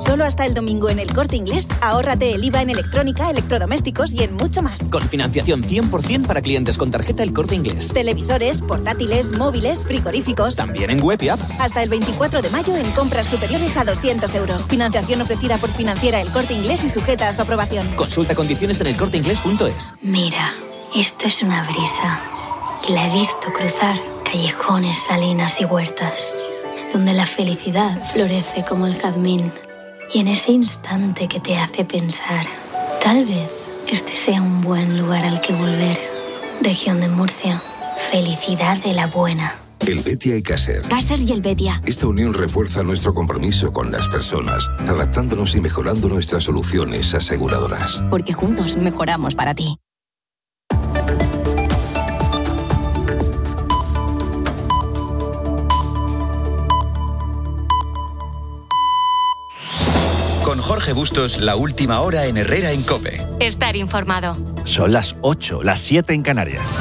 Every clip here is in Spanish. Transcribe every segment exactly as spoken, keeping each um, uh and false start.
Solo hasta el domingo en El Corte Inglés, ahórrate el I V A en electrónica, electrodomésticos y en mucho más. Con financiación cien por ciento para clientes con tarjeta El Corte Inglés. Televisores, portátiles, móviles, frigoríficos. También en web y app. Hasta el veinticuatro de mayo en compras superiores a doscientos euros. Financiación ofrecida por Financiera El Corte Inglés y sujeta a su aprobación. Consulta condiciones en elcorteinglés punto es. Mira, esto es una brisa. Y la he visto cruzar callejones, salinas y huertas, donde la felicidad florece como el jazmín. Y en ese instante que te hace pensar, tal vez este sea un buen lugar al que volver. Región de Murcia, felicidad de la buena. El Betia y Caser. Caser y el Betia. Esta unión refuerza nuestro compromiso con las personas, adaptándonos y mejorando nuestras soluciones aseguradoras. Porque juntos mejoramos para ti. Con Jorge Bustos, la última hora en Herrera en COPE. Estar informado. Son las ocho, las siete en Canarias.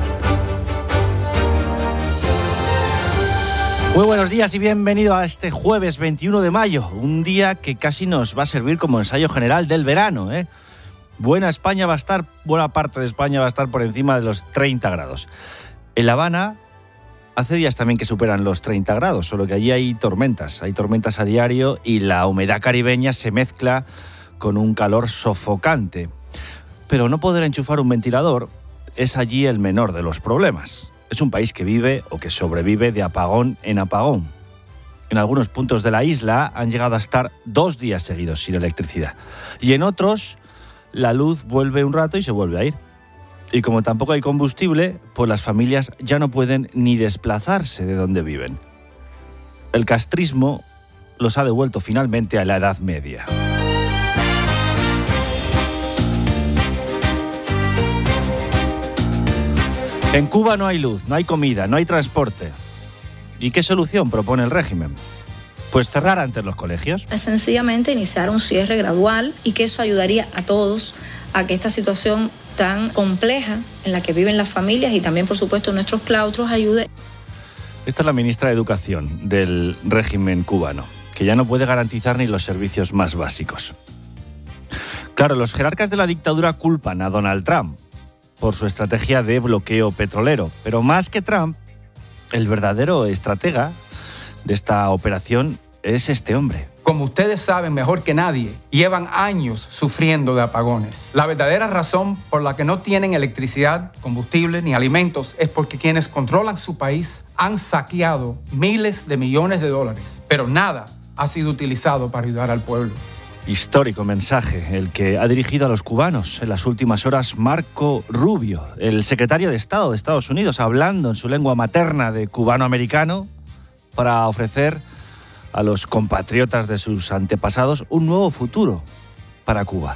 Muy buenos días y bienvenido a este jueves veintiuno de mayo, un día que casi nos va a servir como ensayo general del verano, ¿eh? Buena España va a estar, buena parte de España va a estar por encima de los treinta grados. En La Habana hace días también que superan los treinta grados, solo que allí hay tormentas, hay tormentas a diario y la humedad caribeña se mezcla con un calor sofocante. Pero no poder enchufar un ventilador es allí el menor de los problemas. Es un país que vive o que sobrevive de apagón en apagón. En algunos puntos de la isla han llegado a estar dos días seguidos sin electricidad. Y en otros, la luz vuelve un rato y se vuelve a ir. Y como tampoco hay combustible, pues las familias ya no pueden ni desplazarse de donde viven. El castrismo los ha devuelto finalmente a la Edad Media. En Cuba no hay luz, no hay comida, no hay transporte. ¿Y qué solución propone el régimen? Pues cerrar antes los colegios. Es sencillamente iniciar un cierre gradual y que eso ayudaría a todos a que esta situación tan compleja en la que viven las familias y también, por supuesto, nuestros claustros ayude. Esta es la ministra de Educación del régimen cubano, que ya no puede garantizar ni los servicios más básicos. Claro, los jerarcas de la dictadura culpan a Donald Trump por su estrategia de bloqueo petrolero. Pero más que Trump, el verdadero estratega de esta operación es este hombre. Como ustedes saben mejor que nadie, llevan años sufriendo de apagones. La verdadera razón por la que no tienen electricidad, combustible ni alimentos es porque quienes controlan su país han saqueado miles de millones de dólares. Pero nada ha sido utilizado para ayudar al pueblo. Histórico mensaje el que ha dirigido a los cubanos en las últimas horas Marco Rubio, el secretario de Estado de Estados Unidos, hablando en su lengua materna de cubano-americano para ofrecer a los compatriotas de sus antepasados un nuevo futuro para Cuba.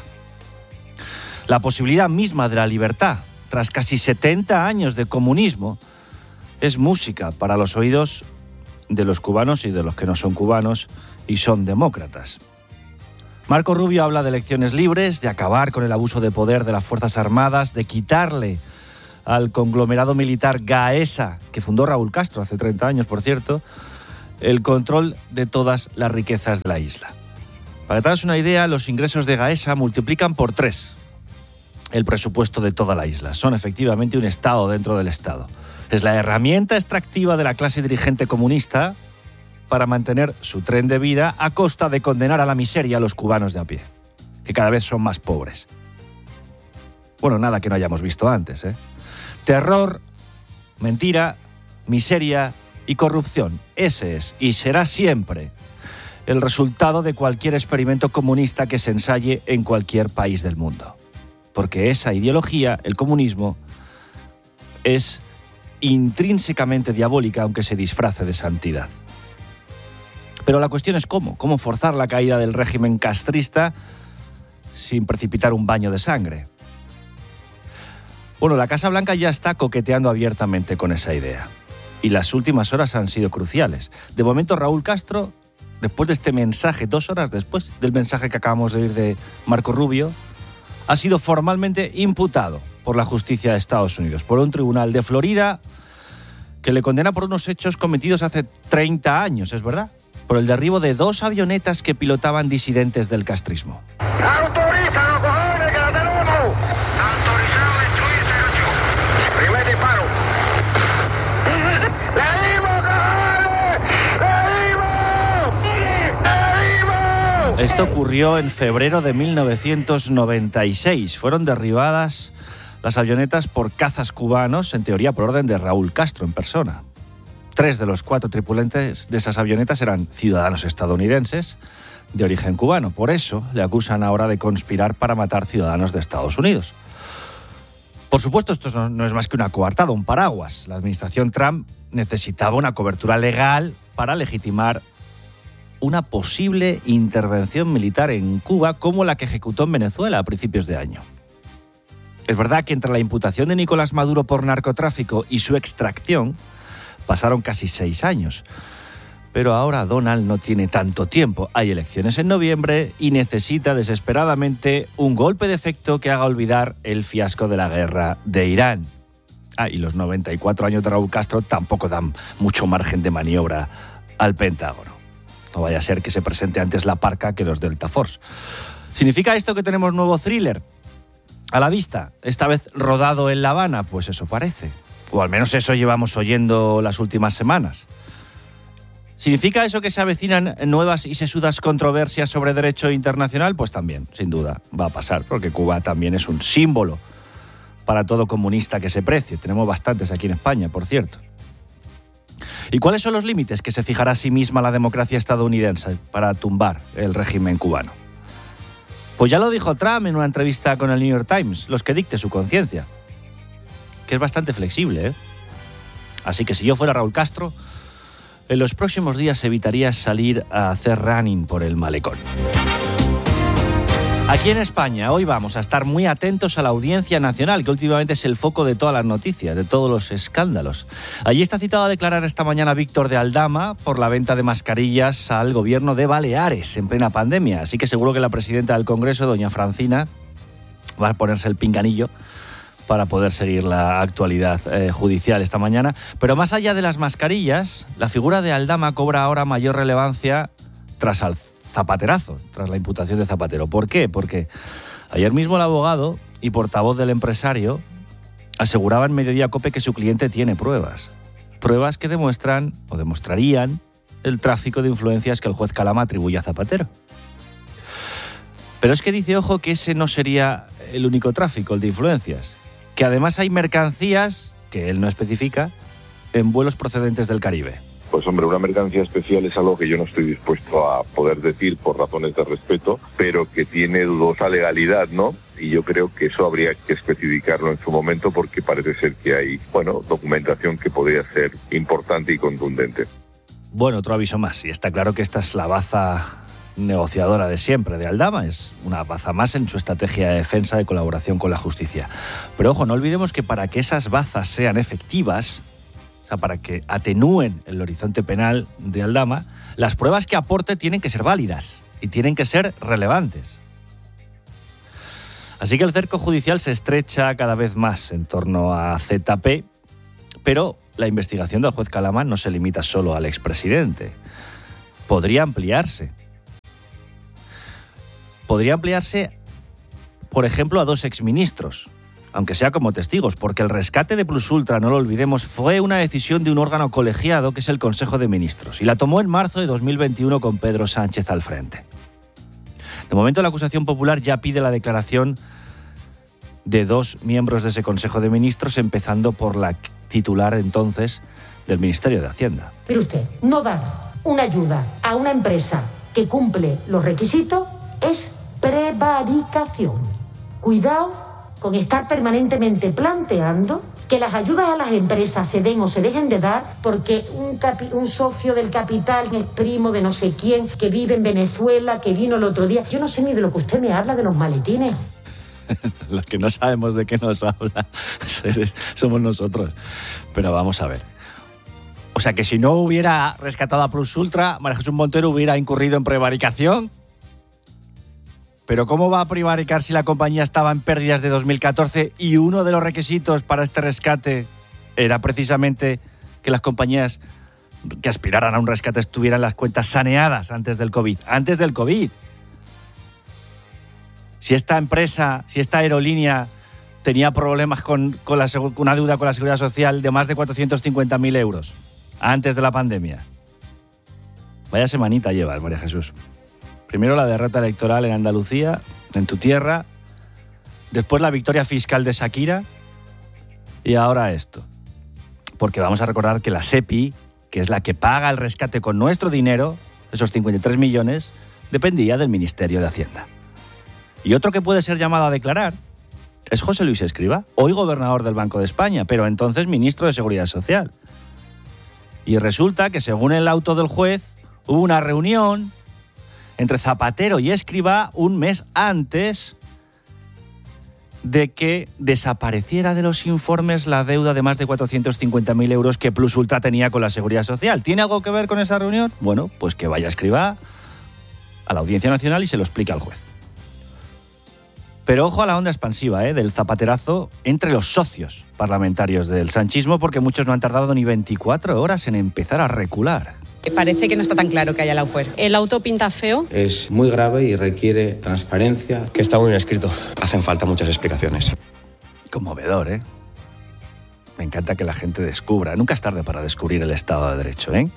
La posibilidad misma de la libertad, tras casi setenta años de comunismo, es música para los oídos de los cubanos y de los que no son cubanos y son demócratas. Marco Rubio habla de elecciones libres, de acabar con el abuso de poder de las Fuerzas Armadas, de quitarle al conglomerado militar Gaesa, que fundó Raúl Castro hace treinta años, por cierto, el control de todas las riquezas de la isla. Para que te hagas una idea, los ingresos de Gaesa multiplican por tres el presupuesto de toda la isla. Son efectivamente un Estado dentro del Estado. Es la herramienta extractiva de la clase dirigente comunista para mantener su tren de vida a costa de condenar a la miseria a los cubanos de a pie, que cada vez son más pobres. Bueno, nada que no hayamos visto antes, ¿eh? Terror, mentira, miseria y corrupción. Ese es y será siempre el resultado de cualquier experimento comunista que se ensaye en cualquier país del mundo. Porque esa ideología, el comunismo, es intrínsecamente diabólica, aunque se disfrace de santidad. Pero la cuestión es cómo, cómo forzar la caída del régimen castrista sin precipitar un baño de sangre. Bueno, la Casa Blanca ya está coqueteando abiertamente con esa idea. Y las últimas horas han sido cruciales. De momento, Raúl Castro, después de este mensaje, dos horas después del mensaje que acabamos de oír de Marco Rubio, ha sido formalmente imputado por la justicia de Estados Unidos, por un tribunal de Florida que le condena por unos hechos cometidos hace treinta años, ¿es verdad? por el derribo de dos avionetas que pilotaban disidentes del castrismo. ¡Autorizan, cojones, que la tenemos! Autorizado destruir derecho. Primer disparo. ¡Le dimos, cojones! ¡Le dimos! Esto ocurrió en febrero de mil novecientos noventa y seis. Fueron derribadas las avionetas por cazas cubanos, en teoría por orden de Raúl Castro en persona. Tres de los cuatro tripulantes de esas avionetas eran ciudadanos estadounidenses de origen cubano. Por eso le acusan ahora de conspirar para matar ciudadanos de Estados Unidos. Por supuesto, esto no es más que una coartada, un paraguas. La administración Trump necesitaba una cobertura legal para legitimar una posible intervención militar en Cuba como la que ejecutó en Venezuela a principios de año. Es verdad que entre la imputación de Nicolás Maduro por narcotráfico y su extracción pasaron casi seis años. Pero ahora Donald no tiene tanto tiempo. Hay elecciones en noviembre y necesita desesperadamente un golpe de efecto que haga olvidar el fiasco de la guerra de Irán. Ah, y los noventa y cuatro años de Raúl Castro tampoco dan mucho margen de maniobra al Pentágono. No vaya a ser que se presente antes la parca que los Delta Force. ¿Significa esto que tenemos nuevo thriller a la vista? Esta vez rodado en La Habana, pues eso parece. O al menos eso llevamos oyendo las últimas semanas. ¿Significa eso que se avecinan nuevas y sesudas controversias sobre derecho internacional? Pues también, sin duda, va a pasar, porque Cuba también es un símbolo para todo comunista que se precie. Tenemos bastantes aquí en España, por cierto. ¿Y cuáles son los límites que se fijará a sí misma la democracia estadounidense para tumbar el régimen cubano? Pues ya lo dijo Trump en una entrevista con el New York Times, los que dicte su conciencia. Que es bastante flexible, ¿eh? Así que si yo fuera Raúl Castro, en los próximos días evitaría salir a hacer running por el malecón. Aquí en España, hoy vamos a estar muy atentos a la Audiencia Nacional, que últimamente es el foco de todas las noticias, de todos los escándalos. Allí está citado a declarar esta mañana Víctor de Aldama por la venta de mascarillas al gobierno de Baleares en plena pandemia. Así que seguro que la presidenta del Congreso, doña Francina, va a ponerse el pinganillo para poder seguir la actualidad eh, judicial esta mañana. Pero más allá de las mascarillas, la figura de Aldama cobra ahora mayor relevancia tras el zapaterazo, tras la imputación de Zapatero. ¿Por qué? Porque ayer mismo el abogado y portavoz del empresario aseguraba en Mediodía COPE que su cliente tiene pruebas. Pruebas que demuestran o demostrarían el tráfico de influencias que el juez Calama atribuye a Zapatero. Pero es que dice, ojo, que ese no sería el único tráfico, el de influencias. Que además hay mercancías, que él no especifica, en vuelos procedentes del Caribe. Pues hombre, una mercancía especial es algo que yo no estoy dispuesto a poder decir por razones de respeto, pero que tiene dudosa legalidad, ¿no? Y yo creo que eso habría que especificarlo en su momento porque parece ser que hay, bueno, documentación que podría ser importante y contundente. Bueno, otro aviso más, y está claro que esta es la baza negociadora de siempre de Aldama, es una baza más en su estrategia de defensa de colaboración con la justicia. Pero ojo, no olvidemos que para que esas bazas sean efectivas, o sea, para que atenúen el horizonte penal de Aldama, las pruebas que aporte tienen que ser válidas y tienen que ser relevantes. Así que el cerco judicial se estrecha cada vez más en torno a Z P, pero la investigación del juez Calama no se limita solo al expresidente. Podría ampliarse. Podría ampliarse, por ejemplo, a dos exministros, aunque sea como testigos, porque el rescate de Plus Ultra, no lo olvidemos, fue una decisión de un órgano colegiado que es el Consejo de Ministros, y la tomó en marzo de dos mil veintiuno con Pedro Sánchez al frente. De momento, la acusación popular ya pide la declaración de dos miembros de ese Consejo de Ministros, empezando por la titular entonces del Ministerio de Hacienda. Pero usted, no dar una ayuda a una empresa que cumple los requisitos es prevaricación. Cuidado con estar permanentemente planteando que las ayudas a las empresas se den o se dejen de dar porque un, capi- un socio del capital es primo de no sé quién, que vive en Venezuela, que vino el otro día. Yo no sé ni de lo que usted me habla de los maletines. Los que no sabemos de qué nos habla somos nosotros. Pero vamos a ver. O sea, que si no hubiera rescatado a Plus Ultra, María Jesús Montero hubiera incurrido en prevaricación. Pero ¿cómo va a prevaricar si la compañía estaba en pérdidas de dos mil catorce y uno de los requisitos para este rescate era precisamente que las compañías que aspiraran a un rescate tuvieran las cuentas saneadas antes del COVID. Antes del COVID. Si esta empresa, si esta aerolínea tenía problemas con, con la, una deuda con la Seguridad Social de más de cuatrocientos cincuenta mil euros antes de la pandemia. Vaya semanita llevas, María Jesús. Primero la derrota electoral en Andalucía, en tu tierra, después la victoria fiscal de Shakira y ahora esto. Porque vamos a recordar que la SEPI, que es la que paga el rescate con nuestro dinero, esos cincuenta y tres millones, dependía del Ministerio de Hacienda. Y otro que puede ser llamado a declarar es José Luis Escrivá, hoy gobernador del Banco de España, pero entonces ministro de Seguridad Social. Y resulta que, según el auto del juez, hubo una reunión entre Zapatero y Escrivá un mes antes de que desapareciera de los informes la deuda de más de cuatrocientos cincuenta mil euros que Plus Ultra tenía con la Seguridad Social. ¿Tiene algo que ver con esa reunión? Bueno, pues que vaya Escrivá a la Audiencia Nacional y se lo explique al juez. Pero ojo a la onda expansiva ¿eh? del zapaterazo entre los socios parlamentarios del sanchismo, porque muchos no han tardado ni veinticuatro horas en empezar a recular. Parece que no está tan claro que haya lawfare. El auto pinta feo. Es muy grave y requiere transparencia. Que está muy bien escrito. Hacen falta muchas explicaciones. Conmovedor, ¿eh? Me encanta que la gente descubra. Nunca es tarde para descubrir el Estado de Derecho, ¿eh?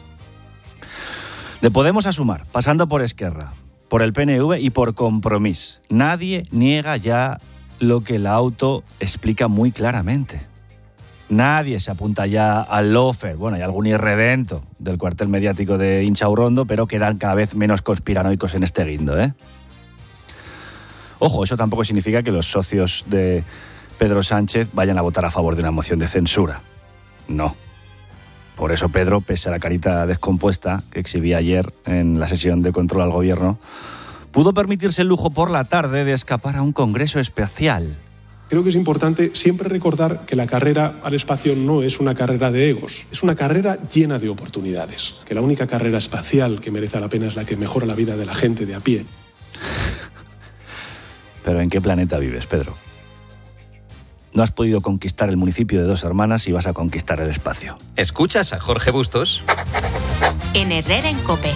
De Podemos a Sumar, pasando por Esquerra, por el P N V y por Compromís. Nadie niega ya lo que el auto explica muy claramente. Nadie se apunta ya al lawfare. Bueno, hay algún irredento del cuartel mediático de Inchaurrondo, pero quedan cada vez menos conspiranoicos en este guindo, ¿eh? Ojo, eso tampoco significa que los socios de Pedro Sánchez vayan a votar a favor de una moción de censura. No. Por eso Pedro, pese a la carita descompuesta que exhibía ayer en la sesión de control al gobierno, pudo permitirse el lujo por la tarde de escapar a un congreso especial. Creo que es importante siempre recordar que la carrera al espacio no es una carrera de egos, es una carrera llena de oportunidades, que la única carrera espacial que merece la pena es la que mejora la vida de la gente de a pie. ¿Pero en qué planeta vives, Pedro? No has podido conquistar el municipio de Dos Hermanas y vas a conquistar el espacio. ¿Escuchas a Jorge Bustos? En Herrera en COPE.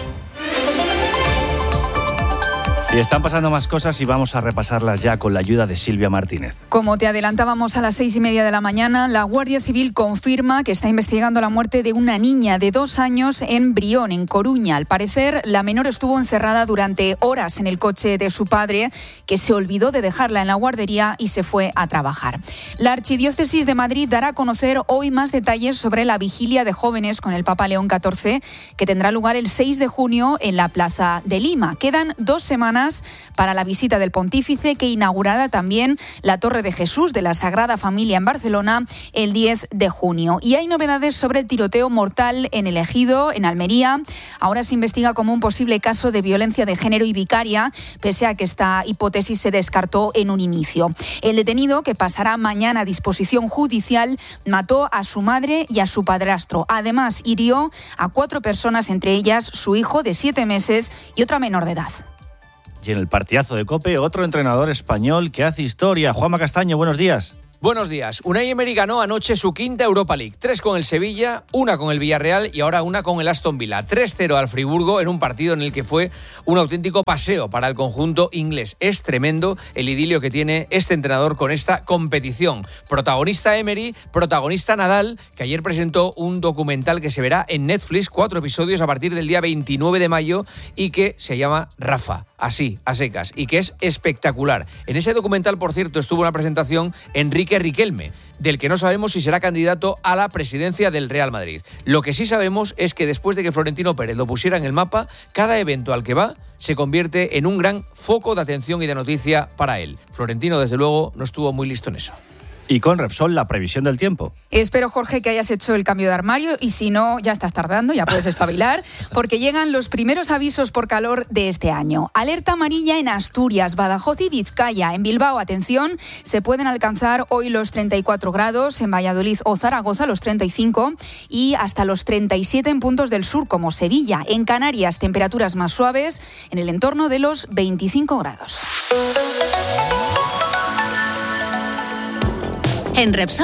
Y están pasando más cosas y vamos a repasarlas ya con la ayuda de Silvia Martínez. Como te adelantábamos a las seis y media de la mañana, la Guardia Civil confirma que está investigando la muerte de una niña de dos años en Brión, en Coruña. Al parecer, la menor estuvo encerrada durante horas en el coche de su padre, que se olvidó de dejarla en la guardería y se fue a trabajar. La Archidiócesis de Madrid dará a conocer hoy más detalles sobre la vigilia de jóvenes con el Papa León catorce, que tendrá lugar el seis de junio en la Plaza de Lima. Quedan dos semanas para la visita del pontífice, que inaugurará también la Torre de Jesús de la Sagrada Familia en Barcelona el diez de junio. Y hay novedades sobre el tiroteo mortal en El Ejido, en Almería. Ahora se investiga como un posible caso de violencia de género y vicaria, pese a que esta hipótesis se descartó en un inicio. El detenido, que pasará mañana a disposición judicial, mató a su madre y a su padrastro. Además, hirió a cuatro personas, entre ellas su hijo de siete meses y otra menor de edad. Y en el partidazo de COPE, otro entrenador español que hace historia. Juanma Castaño, buenos días. Buenos días. Unai Emery ganó anoche su quinta Europa League. Tres con el Sevilla, una con el Villarreal y ahora una con el Aston Villa. tres cero al Friburgo en un partido en el que fue un auténtico paseo para el conjunto inglés. Es tremendo el idilio que tiene este entrenador con esta competición. Protagonista Emery, protagonista Nadal, que ayer presentó un documental que se verá en Netflix, cuatro episodios a partir del día veintinueve de mayo y que se llama Rafa. Así, a secas, y que es espectacular. En ese documental, por cierto, estuvo una presentación Enrique Riquelme, del que no sabemos si será candidato a la presidencia del Real Madrid. Lo que sí sabemos es que después de que Florentino Pérez lo pusiera en el mapa, cada evento al que va se convierte en un gran foco de atención y de noticia para él. Florentino, desde luego, no estuvo muy listo en eso. Y con Repsol, la previsión del tiempo. Espero, Jorge, que hayas hecho el cambio de armario y si no, ya estás tardando, ya puedes espabilar, porque llegan los primeros avisos por calor de este año. Alerta amarilla en Asturias, Badajoz y Vizcaya. En Bilbao, atención, se pueden alcanzar hoy los treinta y cuatro grados, en Valladolid o Zaragoza los treinta y cinco y hasta los treinta y siete en puntos del sur como Sevilla. En Canarias, temperaturas más suaves en el entorno de los veinticinco grados. En Repsol,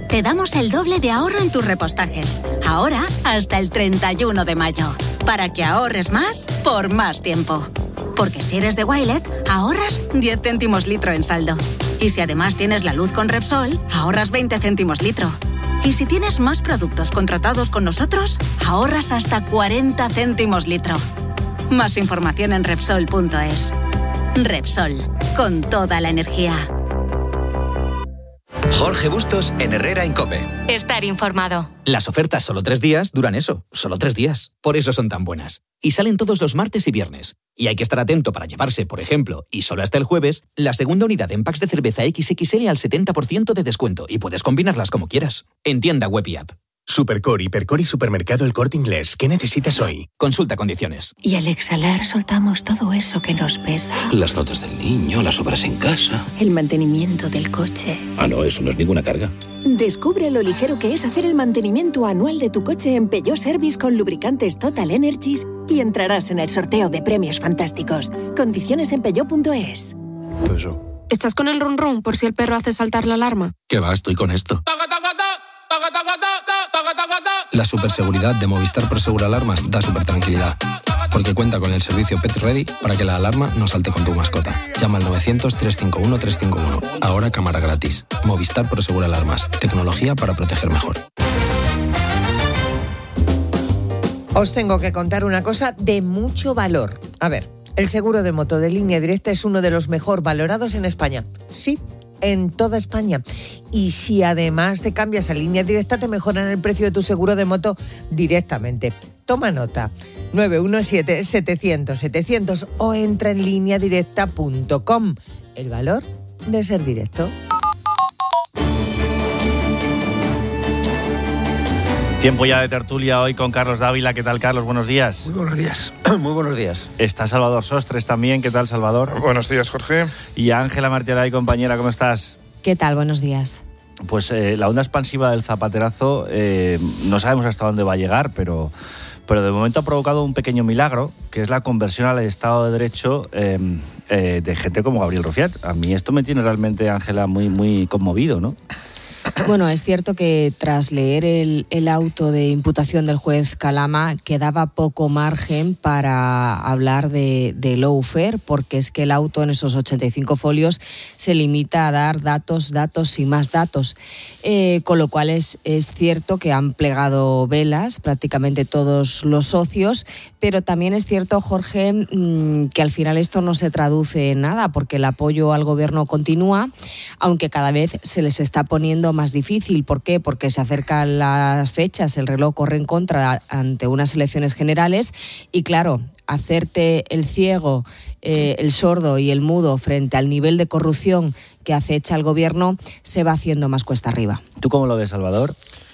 Te damos el doble de ahorro en tus repostajes. Ahora hasta el treinta y uno de mayo. Para que ahorres más por más tiempo. Porque si eres de Wilet, ahorras diez céntimos litro en saldo. Y si además tienes la luz con Repsol, ahorras veinte céntimos litro. Y si tienes más productos contratados con nosotros, ahorras hasta cuarenta céntimos litro. Más información en Repsol punto es. Repsol, con toda la energía. Jorge Bustos en Herrera en COPE. Estar informado. Las ofertas solo tres días duran eso, solo tres días. Por eso son tan buenas. Y salen todos los martes y viernes. Y hay que estar atento para llevarse, por ejemplo, y solo hasta el jueves, la segunda unidad en packs de cerveza equis equis ele al setenta por ciento de descuento. Y puedes combinarlas como quieras. En tienda web y app. Supercore, Hipercore y Supermercado El Corte Inglés. ¿Qué necesitas hoy? Consulta condiciones. Y al exhalar soltamos todo eso que nos pesa. Las notas del niño, las obras en casa. El mantenimiento del coche. Ah, no, eso no es ninguna carga. Descubre lo ligero que es hacer el mantenimiento anual de tu coche en Peugeot Service con lubricantes Total Energies y entrarás en el sorteo de premios fantásticos. Condiciones en peugeot punto es. Eso. ¿Estás con el run run por si el perro hace saltar la alarma? ¿Qué va? Estoy con esto. La superseguridad de Movistar Prosegur Alarmas da super tranquilidad, porque cuenta con el servicio Pet Ready para que la alarma no salte con tu mascota. Llama al novecientos, trescientos cincuenta y uno, trescientos cincuenta y uno. Ahora cámara gratis. Movistar Prosegur Alarmas. Tecnología para proteger mejor. Os tengo que contar una cosa de mucho valor. A ver, el seguro de moto de Línea Directa es uno de los mejor valorados en España. Sí, en toda España. Y si además te cambias a Línea Directa, te mejoran el precio de tu seguro de moto directamente. Toma nota. nueve uno siete, setecientos, setecientos o entra en línea directa punto com. El valor de ser directo. Tiempo ya de tertulia hoy con Carlos Dávila. ¿Qué tal, Carlos? Buenos días. Muy buenos días. Muy buenos días. Está Salvador Sostres también. ¿Qué tal, Salvador? Buenos días, Jorge. Y Ángela Martialay, compañera, ¿cómo estás? ¿Qué tal? Buenos días. Pues eh, la onda expansiva del zapaterazo, eh, no sabemos hasta dónde va a llegar, pero, pero de momento ha provocado un pequeño milagro, que es la conversión al Estado de Derecho eh, eh, de gente como Gabriel Rufián. A mí esto me tiene realmente, Ángela, muy, muy conmovido, ¿no? Bueno, es cierto que tras leer el, el auto de imputación del juez Calama quedaba poco margen para hablar de, de lawfare, porque es que el auto en esos ochenta y cinco folios se limita a dar datos, datos y más datos. Eh, con lo cual es, es cierto que han plegado velas prácticamente todos los socios, pero también es cierto, Jorge, mmm, que al final esto no se traduce en nada, porque el apoyo al gobierno continúa, aunque cada vez se les está poniendo más difícil. ¿Por qué? Porque se acercan las fechas, el reloj corre en contra ante unas elecciones generales y, claro, hacerte el ciego, eh, el sordo y el mudo frente al nivel de corrupción que acecha el gobierno se va haciendo más cuesta arriba. ¿Tú cómo lo ves, Salvador?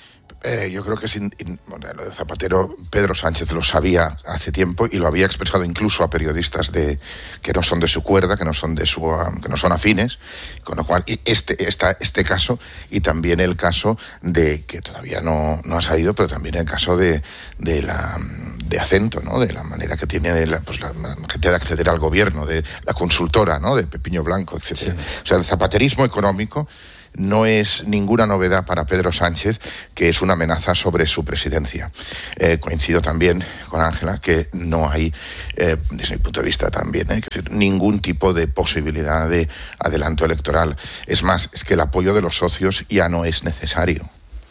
Eh, yo creo que sin, in, bueno, lo de Zapatero, Pedro Sánchez lo sabía hace tiempo y lo había expresado incluso a periodistas de que no son de su cuerda, que no son de su, que no son afines, con lo cual este, esta, este caso y también el caso de que todavía no, no ha salido, pero también el caso de, de la de Acento, ¿no? De la manera que tiene de la, pues la, la gente de acceder al gobierno, de la consultora, ¿no? De Pepiño Blanco, etcétera. Sí. O sea, el zapaterismo económico no es ninguna novedad para Pedro Sánchez, que es una amenaza sobre su presidencia. Eh, coincido también con Ángela que no hay, eh, desde mi punto de vista también, eh, es decir, ningún tipo de posibilidad de adelanto electoral. Es más, es que el apoyo de los socios ya no es necesario.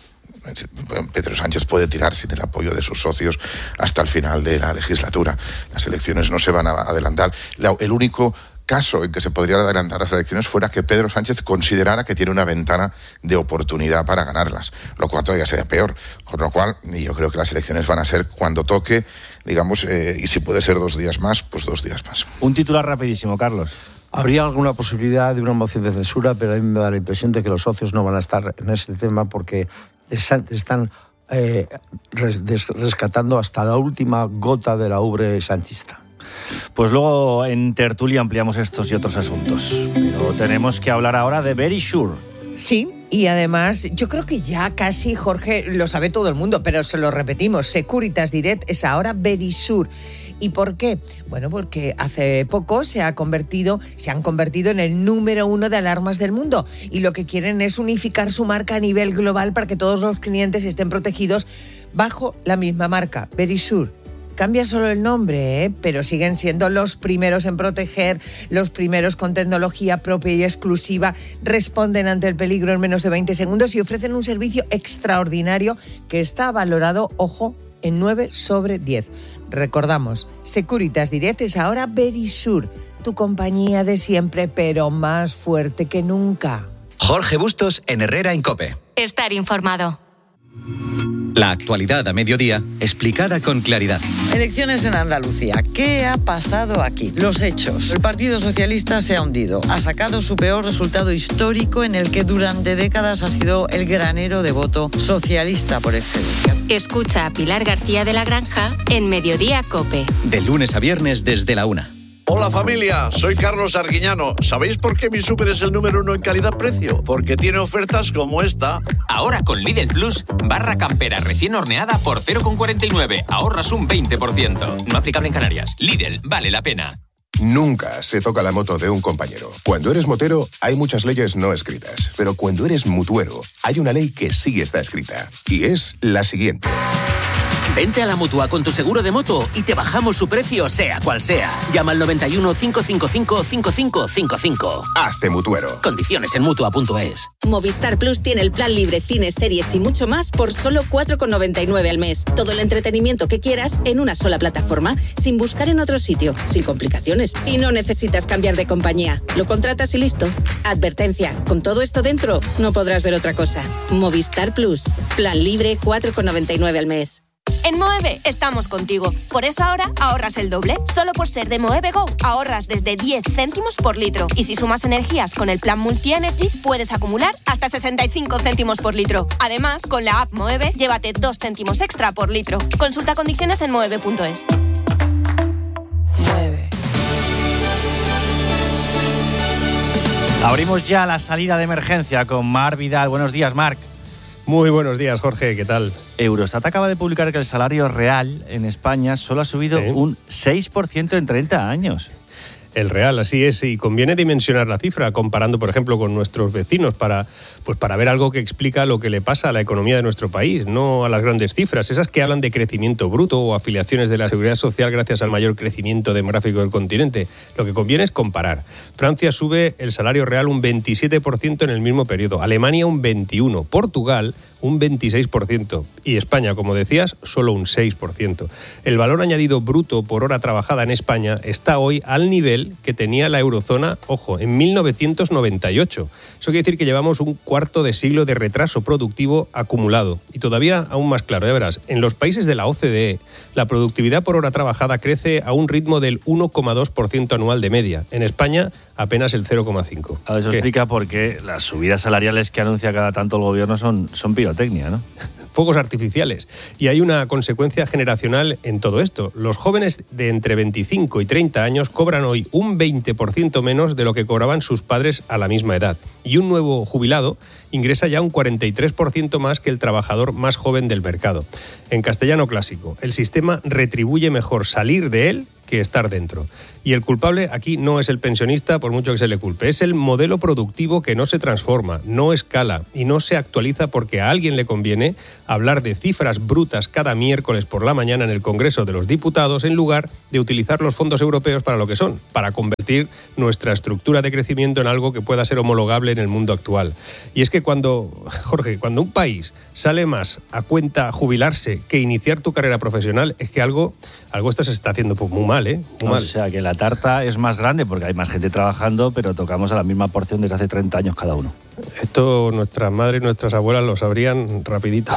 Pedro Sánchez puede tirar sin el apoyo de sus socios hasta el final de la legislatura. Las elecciones no se van a adelantar. La, el único caso en que se podrían adelantar las elecciones fuera que Pedro Sánchez considerara que tiene una ventana de oportunidad para ganarlas, lo cual todavía sería peor. Con lo cual, yo creo que las elecciones van a ser cuando toque, digamos, eh, y si puede ser dos días más, pues dos días más. Un titular rapidísimo, Carlos. Habría alguna posibilidad de una moción de censura, pero a mí me da la impresión de que los socios no van a estar en este tema porque están eh, rescatando hasta la última gota de la ubre sanchista. Pues luego en tertulia ampliamos estos y otros asuntos. Pero tenemos que hablar ahora de Verisure. Sí, y además yo creo que ya casi, Jorge, lo sabe todo el mundo, pero se lo repetimos, Securitas Direct es ahora Verisure. ¿Y por qué? Bueno, porque hace poco se ha convertido, se han convertido en el número uno de alarmas del mundo y lo que quieren es unificar su marca a nivel global para que todos los clientes estén protegidos bajo la misma marca, Verisure. Cambia solo el nombre, ¿eh? Pero siguen siendo los primeros en proteger, los primeros con tecnología propia y exclusiva, responden ante el peligro en menos de veinte segundos y ofrecen un servicio extraordinario que está valorado, ojo, en nueve sobre diez. Recordamos, Securitas Direct es ahora Verisure, tu compañía de siempre, pero más fuerte que nunca. Jorge Bustos en Herrera en COPE. Estar informado. La actualidad a mediodía, explicada con claridad. Elecciones en Andalucía. ¿Qué ha pasado aquí? Los hechos. El Partido Socialista se ha hundido. Ha sacado su peor resultado histórico en el que durante décadas ha sido el granero de voto socialista por excelencia. Escucha a Pilar García de la Granja en Mediodía COPE. De lunes a viernes desde la una. Hola familia, soy Carlos Arguiñano. ¿Sabéis por qué mi súper es el número uno en calidad-precio? Porque tiene ofertas como esta. Ahora con Lidl Plus, barra campera recién horneada por cero coma cuarenta y nueve. Ahorras un veinte por ciento. No aplicable en Canarias. Lidl, vale la pena. Nunca se toca la moto de un compañero. Cuando eres motero, hay muchas leyes no escritas. Pero cuando eres mutuero, hay una ley que sí está escrita. Y es la siguiente. Vente a la Mutua con tu seguro de moto y te bajamos su precio, sea cual sea. Llama al noventa y uno, cinco cinco cinco, cinco cinco cinco cinco. Hazte mutuero. Condiciones en mutua punto es. Movistar Plus tiene el plan libre, cines, series y mucho más por solo cuatro con noventa y nueve al mes. Todo el entretenimiento que quieras en una sola plataforma, sin buscar en otro sitio, sin complicaciones. Y no necesitas cambiar de compañía. Lo contratas y listo. Advertencia, con todo esto dentro, no podrás ver otra cosa. Movistar Plus. Plan libre, cuatro con noventa y nueve al mes. En Moeve estamos contigo. Por eso ahora ahorras el doble. Solo por ser de Moeve Go ahorras desde diez céntimos por litro. Y si sumas energías con el plan Multi-Energy, puedes acumular hasta sesenta y cinco céntimos por litro. Además, con la app Moeve, llévate dos céntimos extra por litro. Consulta condiciones en moeve punto es. Moeve. Abrimos ya la salida de emergencia con Marc Vidal. Buenos días, Marc. Muy buenos días, Jorge, ¿qué tal? Eurostat acaba de publicar que el salario real en España solo ha subido ¿Sí? un seis por ciento en treinta años. El real, así es, y conviene dimensionar la cifra comparando, por ejemplo, con nuestros vecinos para, pues para ver algo que explica lo que le pasa a la economía de nuestro país, no a las grandes cifras, esas que hablan de crecimiento bruto o afiliaciones de la seguridad social gracias al mayor crecimiento demográfico del continente. Lo que conviene es comparar. Francia sube el salario real un veintisiete por ciento en el mismo periodo, Alemania un veintiuno por ciento, Portugal un veintiséis por ciento y España, como decías, solo un seis por ciento. El valor añadido bruto por hora trabajada en España está hoy al nivel que tenía la eurozona, ojo, en mil novecientos noventa y ocho. Eso quiere decir que llevamos un cuarto de siglo de retraso productivo acumulado. Y todavía aún más claro, ya verás, en los países de la O C D E, la productividad por hora trabajada crece a un ritmo del uno coma dos por ciento anual de media. En España, apenas el cero coma cinco por ciento. A ver, eso ¿Qué? explica por qué las subidas salariales que anuncia cada tanto el gobierno son, son pirotecnia, ¿no? Fuegos artificiales. Y hay una consecuencia generacional en todo esto. Los jóvenes de entre veinticinco y treinta años cobran hoy un veinte por ciento menos de lo que cobraban sus padres a la misma edad. Y un nuevo jubilado ingresa ya un cuarenta y tres por ciento más que el trabajador más joven del mercado. En castellano clásico, el sistema retribuye mejor salir de él que estar dentro. Y el culpable aquí no es el pensionista, por mucho que se le culpe, es el modelo productivo que no se transforma, no escala y no se actualiza porque a alguien le conviene hablar de cifras brutas cada miércoles por la mañana en el Congreso de los Diputados en lugar de utilizar los fondos europeos para lo que son, para convertir nuestra estructura de crecimiento en algo que pueda ser homologable en el mundo actual. Y es que cuando, Jorge, cuando un país sale más a cuenta jubilarse que iniciar tu carrera profesional, es que algo, algo esto se está haciendo pues, muy mal, ¿eh? Muy mal. O sea, que la tarta es más grande porque hay más gente trabajando, pero tocamos a la misma porción desde hace treinta años cada uno. Esto nuestras madres y nuestras abuelas lo sabrían rapidito.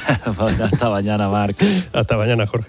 Hasta mañana, Marc. Hasta mañana, Jorge.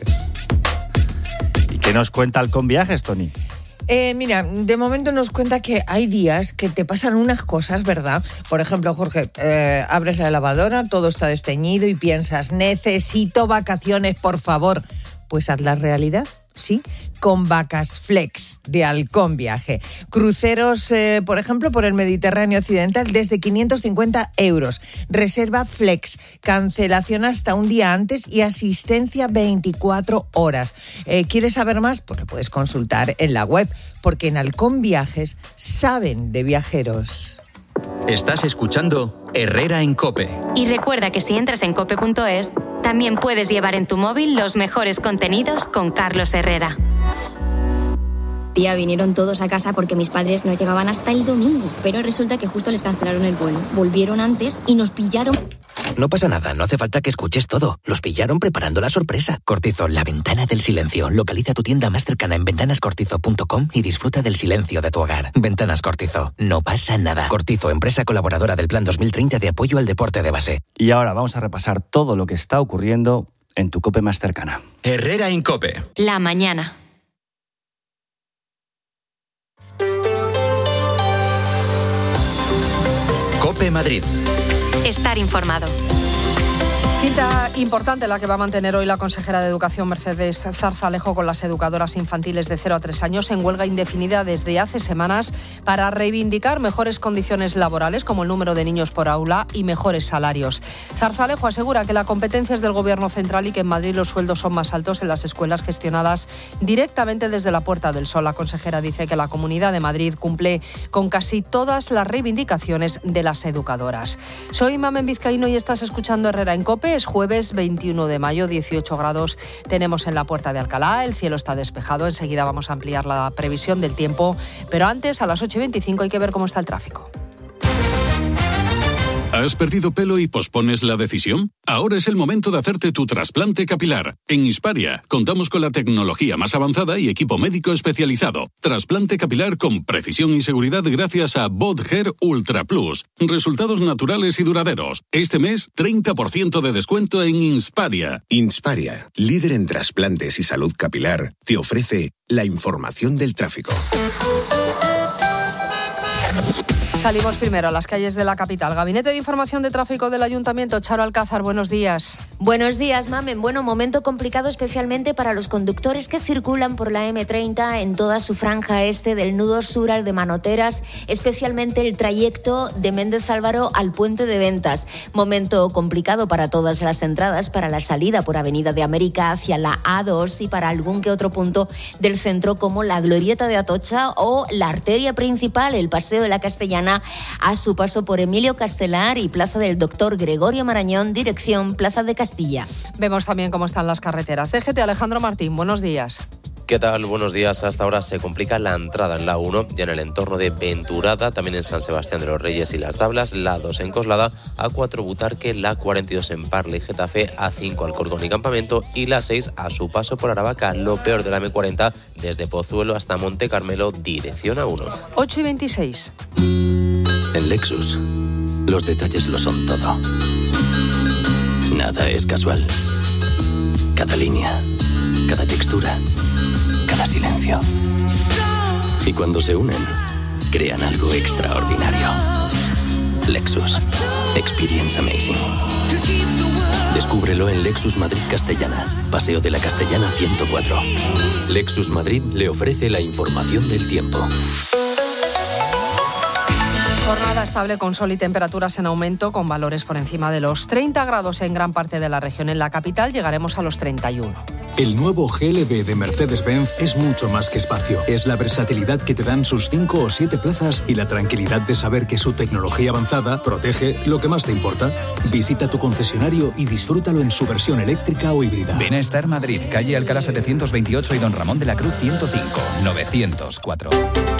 ¿Y qué nos cuenta el Con Viajes, Tony? Eh, mira, de momento nos cuenta que hay días que te pasan unas cosas, ¿verdad? Por ejemplo, Jorge, eh, abres la lavadora, todo está desteñido y piensas, necesito vacaciones, por favor. Pues haz la realidad. sí, con Vacas Flex de Halcón Viaje. Cruceros, eh, por ejemplo, por el Mediterráneo Occidental desde quinientos cincuenta euros. Reserva Flex, cancelación hasta un día antes y asistencia veinticuatro horas. Eh, ¿Quieres saber más? Pues lo puedes consultar en la web, porque en Halcón Viajes saben de viajeros. Estás escuchando Herrera en COPE. Y recuerda que si entras en cope punto es, también puedes llevar en tu móvil los mejores contenidos con Carlos Herrera. Tía, vinieron todos a casa porque mis padres no llegaban hasta el domingo, pero resulta que justo les cancelaron el vuelo. Volvieron antes y nos pillaron. No pasa nada, no hace falta que escuches todo. Los pillaron preparando la sorpresa. Cortizo, la ventana del silencio. Localiza tu tienda más cercana en ventanas cortizo punto com y disfruta del silencio de tu hogar. Ventanas Cortizo, no pasa nada. Cortizo, empresa colaboradora del Plan dos mil treinta de apoyo al deporte de base. Y ahora vamos a repasar todo lo que está ocurriendo en tu COPE más cercana. Herrera en COPE. La mañana. COPE Madrid. Estar informado. Cita importante la que va a mantener hoy la consejera de Educación, Mercedes Zarzalejo, con las educadoras infantiles de cero a tres años en huelga indefinida desde hace semanas para reivindicar mejores condiciones laborales, como el número de niños por aula y mejores salarios. Zarzalejo asegura que la competencia es del Gobierno central y que en Madrid los sueldos son más altos en las escuelas gestionadas directamente desde la Puerta del Sol. La consejera dice que la Comunidad de Madrid cumple con casi todas las reivindicaciones de las educadoras. Soy Mamen Vizcaíno y estás escuchando Herrera en COPE. Es jueves veintiuno de mayo, dieciocho grados tenemos en la Puerta de Alcalá, el cielo está despejado, enseguida vamos a ampliar la previsión del tiempo, pero antes a las ocho y veinticinco hay que ver cómo está el tráfico. ¿Has perdido pelo y pospones la decisión? Ahora es el momento de hacerte tu trasplante capilar. En Hisparia contamos con la tecnología más avanzada y equipo médico especializado. Trasplante capilar con precisión y seguridad gracias a Bodger Ultra Plus. Resultados naturales y duraderos. Este mes, treinta por ciento de descuento en Hisparia. Hisparia, líder en trasplantes y salud capilar, te ofrece la información del tráfico. Salimos primero a las calles de la capital. Gabinete de Información de Tráfico del Ayuntamiento, Charo Alcázar, buenos días. Buenos días, Mamen. Bueno, momento complicado especialmente para los conductores que circulan por la eme treinta en toda su franja este del nudo sur al de Manoteras, especialmente el trayecto de Méndez Álvaro al Puente de Ventas. Momento complicado para todas las entradas, para la salida por Avenida de América hacia la A dos y para algún que otro punto del centro como la Glorieta de Atocha o la arteria principal, el Paseo de la Castellana, a su paso por Emilio Castelar y Plaza del Doctor Gregorio Marañón, dirección Plaza de Castilla. Vemos también cómo están las carreteras. D G T, Alejandro Martín, buenos días. ¿Qué tal? Buenos días. Hasta ahora se complica la entrada en la uno y en el entorno de Venturada, también en San Sebastián de los Reyes y Las Tablas, la dos en Coslada, A cuatro Butarque, la cuarenta y dos en Parla y Getafe, A cinco Alcorcón y Campamento y la seis a su paso por Aravaca. Lo peor de la eme cuarenta desde Pozuelo hasta Monte Carmelo, dirección A uno. ocho y veintiséis. En Lexus, los detalles lo son todo. Nada es casual. Cada línea, cada textura, cada silencio. Y cuando se unen, crean algo extraordinario. Lexus. Experience amazing. Descúbrelo en Lexus Madrid Castellana, Paseo de la Castellana ciento cuatro. Lexus Madrid le ofrece la información del tiempo. Jornada estable con sol y temperaturas en aumento, con valores por encima de los treinta grados en gran parte de la región. En la capital llegaremos a los treinta y uno. El nuevo G L B de Mercedes-Benz es mucho más que espacio. Es la versatilidad que te dan sus cinco o siete plazas y la tranquilidad de saber que su tecnología avanzada protege lo que más te importa. Visita tu concesionario y disfrútalo en su versión eléctrica o híbrida. Ven a Star Madrid, calle Alcalá setecientos veintiocho y Don Ramón de la Cruz ciento cinco, novecientos cuatro.